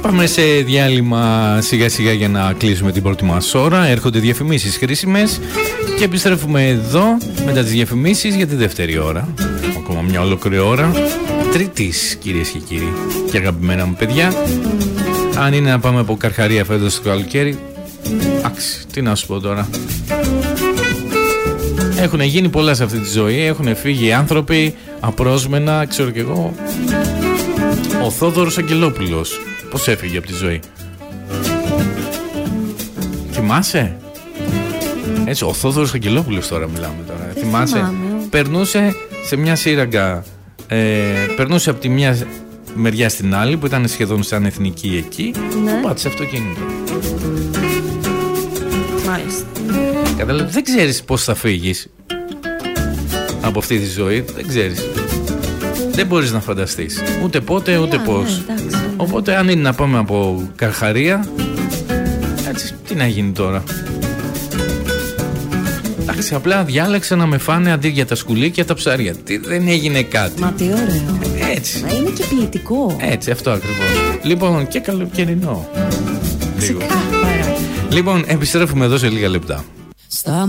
Πάμε σε διάλειμμα σιγά σιγά για να κλείσουμε την πρώτη μας ώρα. Έρχονται διαφημίσεις χρήσιμες και επιστρέφουμε εδώ μετά τις διαφημίσεις για τη δεύτερη ώρα. Ακόμα μια ολόκληρη ώρα. Τρίτης, κυρίες και κύριοι και αγαπημένα μου παιδιά. Αν είναι να πάμε από Καρχαρία φέτος στο καλοκαίρι, τι να σου πω τώρα. Έχουν γίνει πολλά σε αυτή τη ζωή. Έχουν φύγει άνθρωποι απρόσμενα, ξέρω κι εγώ. Ο Θόδωρος Αγγελόπουλος πώς έφυγε από τη ζωή? Θυμάσαι? Έτσι, ο Θόδωρος Αγγελόπουλος τώρα μιλάμε τώρα. Θυμάσαι? Περνούσε σε μια σύραγγα, περνούσε από τη μια μεριά στην άλλη που ήταν σχεδόν σαν εθνική εκεί. Ναι. Πάτησε αυτοκίνητο. Μάλιστα. Καταλάβεις, δεν ξέρεις πώς θα φύγεις από αυτή τη ζωή. Δεν ξέρεις. Δεν μπορείς να φανταστείς ούτε πότε ούτε πώς. Ναι, οπότε αν είναι να πάμε από Καρχαρία, έτσι, τι να γίνει τώρα? Εντάξει, απλά διάλεξα να με φάνε αντί για τα σκουλίκια τα ψάρια. Δεν έγινε κάτι. Μα τι ωραίο. Έτσι. Μα είναι και ποιητικό. Έτσι, αυτό ακριβώς. Λοιπόν, και καλοκαιρινό. Ξεκάθαρα. Λοιπόν, επιστρέφουμε εδώ σε λίγα λεπτά.